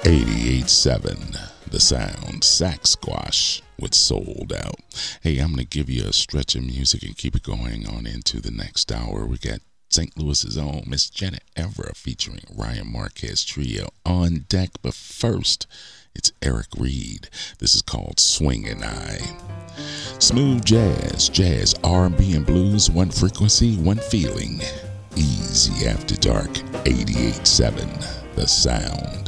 88.7 The Sound, Sax Squash with Sold Out. Hey, I'm going to give you a stretch of music and keep it going on into the next hour. We got St. Louis's own Miss Janet Evra featuring Ryan Marquez Trio on deck. But first, it's Eric Reed. This is called Swingin' Eye. Smooth jazz, R&B and blues, one frequency, one feeling. Easy after dark, 88.7 The Sound.